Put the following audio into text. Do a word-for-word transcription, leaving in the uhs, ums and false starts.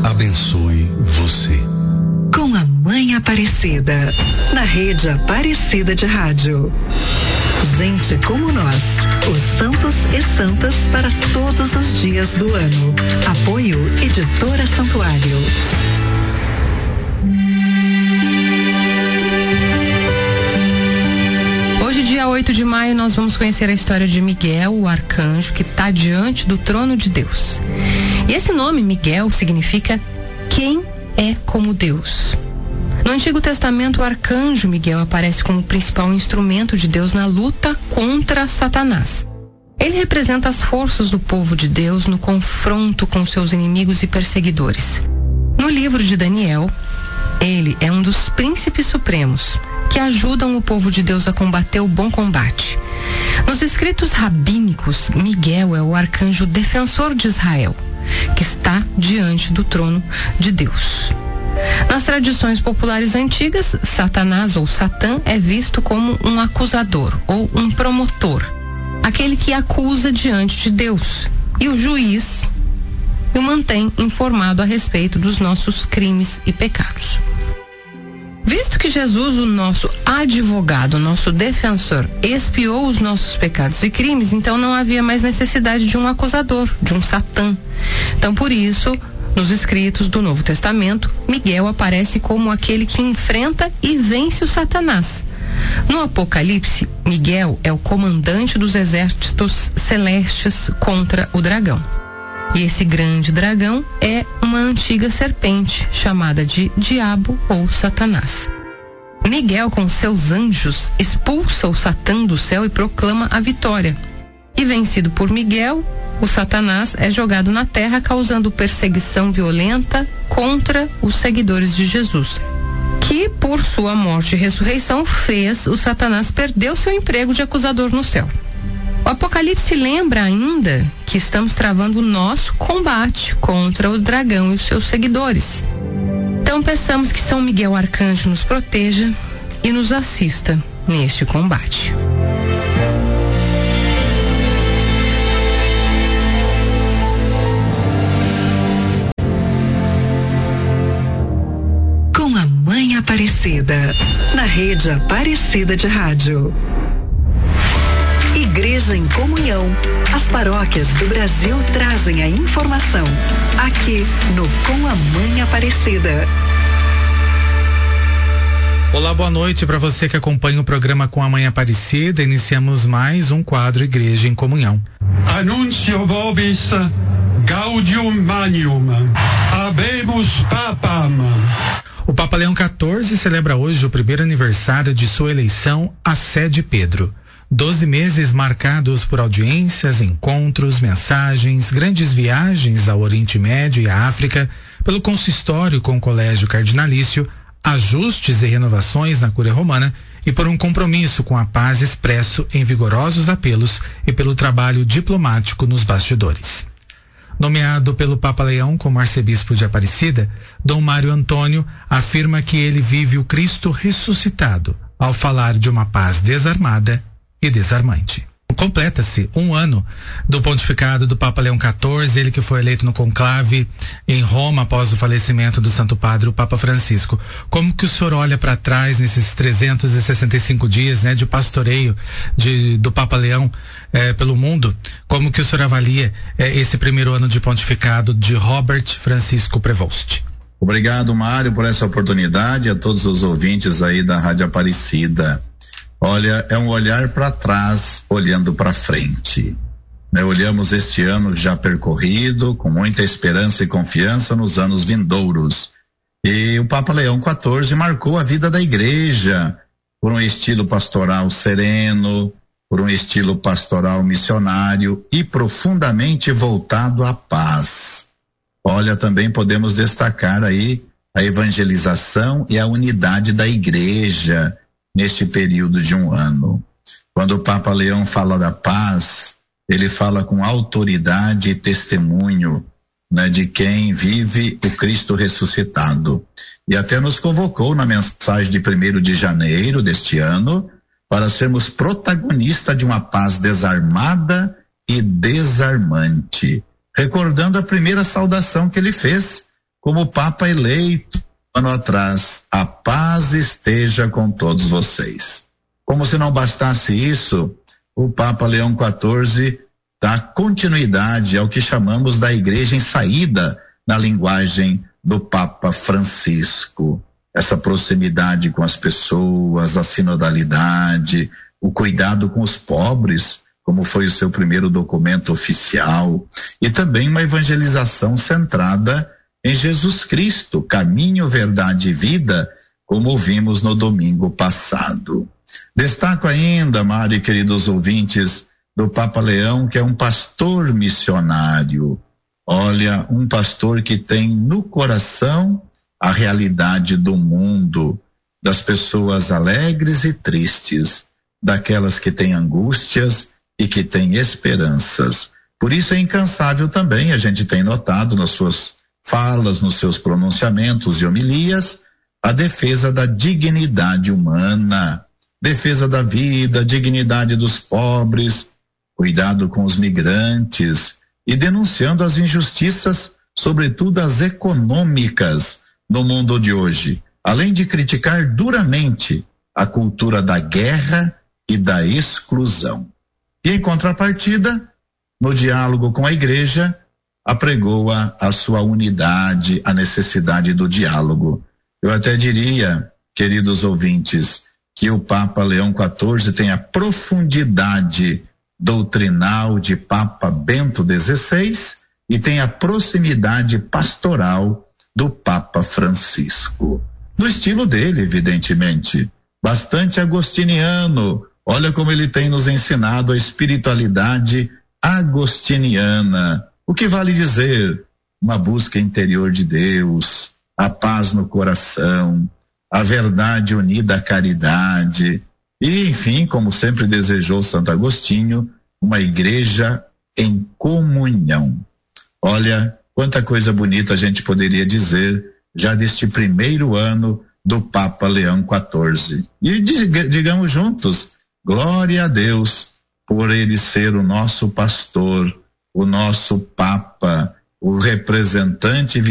abençoe você. Com a Mãe Aparecida, na Rede Aparecida de Rádio. Gente como nós, os santos e santas para todos os dias do ano. Apoio Editora Santuário. Hoje, dia oito de maio, nós vamos conhecer a história de Miguel, o arcanjo que está diante do trono de Deus. E esse nome, Miguel, significa quem é como Deus. No Antigo Testamento, o arcanjo Miguel aparece como o principal instrumento de Deus na luta contra Satanás. Ele representa as forças do povo de Deus no confronto com seus inimigos e perseguidores. No livro de Daniel, ele é um dos príncipes supremos que ajudam o povo de Deus a combater o bom combate. Nos escritos rabínicos, Miguel é o arcanjo defensor de Israel, que está diante do trono de Deus. Nas tradições populares antigas, Satanás ou Satã é visto como um acusador ou um promotor, aquele que acusa diante de Deus, e o juiz o mantém informado a respeito dos nossos crimes e pecados. Visto que Jesus, o nosso advogado, nosso defensor, expiou os nossos pecados e crimes, então não havia mais necessidade de um acusador, de um Satã. Então, por isso, nos escritos do Novo Testamento, Miguel aparece como aquele que enfrenta e vence o Satanás. No Apocalipse, Miguel é o comandante dos exércitos celestes contra o dragão. E esse grande dragão é uma antiga serpente, chamada de Diabo ou Satanás. Miguel, com seus anjos, expulsa o Satã do céu e proclama a vitória. E vencido por Miguel, o Satanás é jogado na terra, causando perseguição violenta contra os seguidores de Jesus, que, por sua morte e ressurreição, fez o Satanás perder o seu emprego de acusador no céu. O Apocalipse lembra ainda que estamos travando o nosso combate contra o dragão e os seus seguidores. Então peçamos que São Miguel Arcanjo nos proteja e nos assista neste combate. Com a Mãe Aparecida, na Rede Aparecida de Rádio. Igreja em Comunhão. As paróquias do Brasil trazem a informação aqui no Com a Mãe Aparecida. Olá, boa noite para você que acompanha o programa Com a Mãe Aparecida. Iniciamos mais um quadro Igreja em Comunhão. Anúncio vobis Gaudium Magnum. Habemus Papam. O Papa Leão quatorze celebra hoje o primeiro aniversário de sua eleição à sé de Pedro. Doze meses marcados por audiências, encontros, mensagens, grandes viagens ao Oriente Médio e à África, pelo consistório com o Colégio Cardinalício, ajustes e renovações na Cúria Romana e por um compromisso com a paz expresso em vigorosos apelos e pelo trabalho diplomático nos bastidores. Nomeado pelo Papa Leão como arcebispo de Aparecida, Dom Mário Antônio afirma que ele vive o Cristo ressuscitado ao falar de uma paz desarmada e desarmante. Completa-se um ano do pontificado do Papa Leão quatorze, ele que foi eleito no conclave em Roma após o falecimento do Santo Padre, o Papa Francisco. Como que o senhor olha para trás nesses trezentos e sessenta e cinco dias, né, de pastoreio de, do Papa Leão eh, pelo mundo? Como que o senhor avalia eh, esse primeiro ano de pontificado de Robert Francisco Prevost? Obrigado, Mário, por essa oportunidade, a todos os ouvintes aí da Rádio Aparecida. Olha, é um olhar para trás, olhando para frente. Né? Olhamos este ano já percorrido, com muita esperança e confiança nos anos vindouros. E o Papa Leão quatorze marcou a vida da igreja por um estilo pastoral sereno, por um estilo pastoral missionário e profundamente voltado à paz. Olha, também podemos destacar aí a evangelização e a unidade da igreja neste período de um ano. Quando o Papa Leão fala da paz, ele fala com autoridade e testemunho, né, de quem vive o Cristo ressuscitado. E até nos convocou na mensagem de primeiro de janeiro deste ano para sermos protagonistas de uma paz desarmada e desarmante, recordando a primeira saudação que ele fez como Papa eleito ano atrás. A paz esteja com todos vocês. Como se não bastasse isso, o Papa Leão quatorze dá continuidade ao que chamamos da igreja em saída na linguagem do Papa Francisco. Essa proximidade com as pessoas, a sinodalidade, o cuidado com os pobres, como foi o seu primeiro documento oficial, e também uma evangelização centrada em Jesus Cristo, caminho, verdade e vida, como ouvimos no domingo passado. Destaco ainda, Mário e queridos ouvintes, do Papa Leão, que é um pastor missionário. Olha, um pastor que tem no coração a realidade do mundo, das pessoas alegres e tristes, daquelas que têm angústias e que têm esperanças. Por isso é incansável também, a gente tem notado nas suas falas, nos seus pronunciamentos e homilias, a defesa da dignidade humana, defesa da vida, dignidade dos pobres, cuidado com os migrantes e denunciando as injustiças, sobretudo as econômicas, no mundo de hoje, além de criticar duramente a cultura da guerra e da exclusão. E em contrapartida, no diálogo com a igreja, apregoa a sua unidade, a necessidade do diálogo. Eu até diria, queridos ouvintes, que o Papa Leão quatorze tem a profundidade doutrinal de Papa Bento dezesseis e tem a proximidade pastoral do Papa Francisco. No estilo dele, evidentemente, bastante agostiniano. Olha como ele tem nos ensinado a espiritualidade agostiniana. O que vale dizer? Uma busca interior de Deus, a paz no coração, a verdade unida à caridade e, enfim, como sempre desejou Santo Agostinho, uma igreja em comunhão. Olha, quanta coisa bonita a gente poderia dizer já deste primeiro ano do Papa Leão quatorze. E digamos juntos, glória a Deus por ele ser o nosso pastor, o nosso Papa, o representante